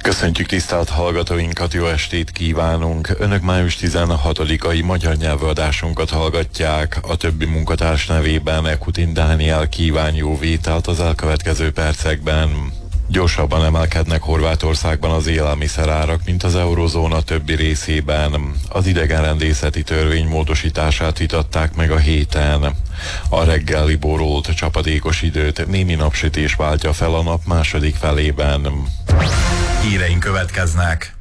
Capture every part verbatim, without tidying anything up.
Köszöntjük tisztelt hallgatóinkat, jó estét kívánunk! Önök május tizenhatodikai magyar nyelvöadásunkat hallgatják. A többi munkatárs nevében Ekutin Dániel kíván jó vételt az elkövetkező percekben. Gyorsabban emelkednek Horvátországban az élelmiszerárak, mint az eurozóna többi részében. Az idegenrendészeti törvény módosítását vitatták meg a héten. A reggeli borult csapadékos időt némi napsütés váltja fel a nap második felében. Híreink következnek.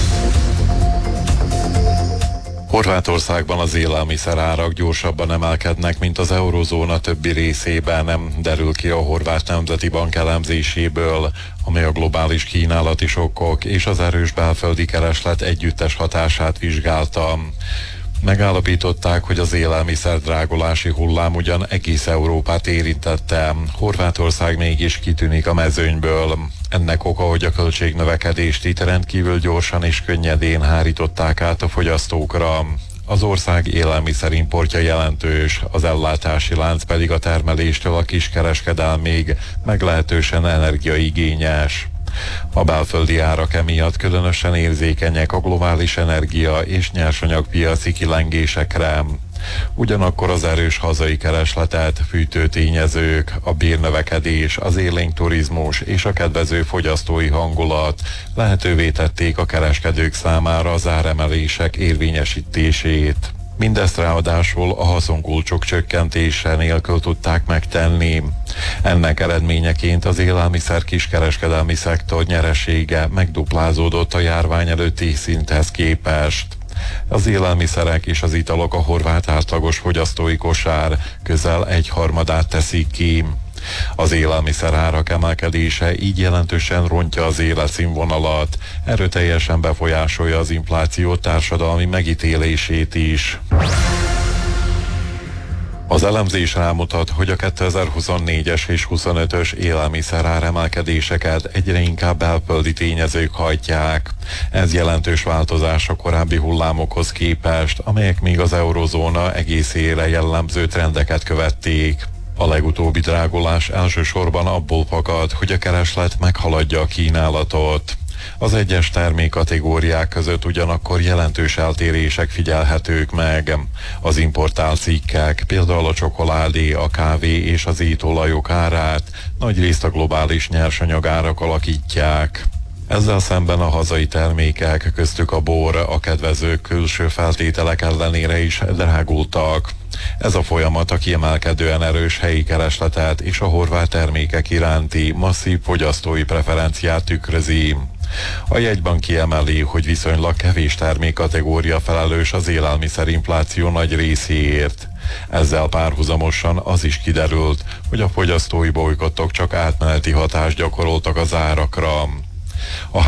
Horvátországban az élelmiszerárak gyorsabban emelkednek, mint az eurozóna többi részében, derül ki a Horvát Nemzeti Bank elemzéséből, amely a globális kínálati sokkok és az erős belföldi kereslet együttes hatását vizsgálta. Megállapították, hogy az élelmiszer drágulási hullám ugyan egész Európát érintette, Horvátország mégis kitűnik a mezőnyből. Ennek oka, hogy a költségnövekedést itt rendkívül gyorsan és könnyedén hárították át a fogyasztókra. Az ország élelmiszerimportja jelentős, az ellátási lánc pedig a termeléstől a kiskereskedelmig meglehetősen energiaigényes. A belföldi árak emiatt különösen érzékenyek a globális energia és nyersanyagpiaci kilengésekre. Ugyanakkor az erős hazai keresletet fűtő tényezők, a bérnövekedés, az élénk turizmus és a kedvező fogyasztói hangulat lehetővé tették a kereskedők számára az áremelések érvényesítését. Mindezt ráadásul a haszonkulcsok csökkentése nélkül tudták megtenni. Ennek eredményeként az élelmiszer kiskereskedelmi szektor nyeresége megduplázódott a járvány előtti szinthez képest. Az élelmiszerek és az italok a horvát átlagos fogyasztói kosár közel egyharmadát teszik ki. Az élelmiszerárak emelkedése így jelentősen rontja az életszínvonalat, erőteljesen befolyásolja az infláció társadalmi megítélését is. Az elemzés rámutat, hogy a kétezer-huszonnégyes és huszonötös élelmiszerár emelkedéseket egyre inkább belföldi tényezők hajtják. Ez jelentős változás a korábbi hullámokhoz képest, amelyek még az eurozóna egészére jellemző trendeket követték. A legutóbbi drágulás elsősorban abból fakad, hogy a kereslet meghaladja a kínálatot. Az egyes termékkategóriák között ugyanakkor jelentős eltérések figyelhetők meg. Az importált cikkek, például a csokoládé, a kávé és az étolajok árát nagyrészt a globális nyersanyagárak alakítják. Ezzel szemben a hazai termékek, köztük a bor, a kedvező külső feltételek ellenére is drágultak. Ez a folyamat a kiemelkedően erős helyi keresletet és a horvát termékek iránti masszív fogyasztói preferenciát tükrözi. A jegybank kiemeli, hogy viszonylag kevés termékkategória felelős az élelmiszerinfláció nagy részéért. Ezzel párhuzamosan az is kiderült, hogy a fogyasztói bolykottok csak átmeneti hatást gyakoroltak az árakra. A